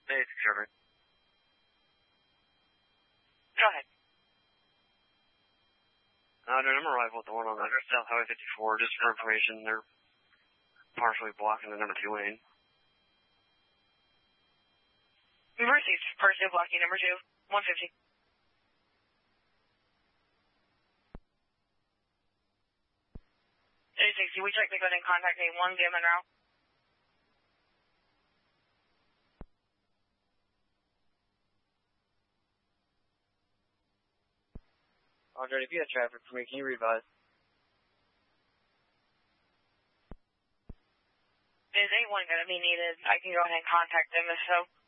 Hey, it's Trevor. Go ahead. Dude, I'm arrival at the one on South Highway 54, just for information. They're partially blocking the number 2 lane. Received. Partially blocking number 2, 150. We check the go ahead and contact A1, get him en route. Andre, if you have traffic for me, can you revise? Is A1 going to be needed? I can go ahead and contact them if so.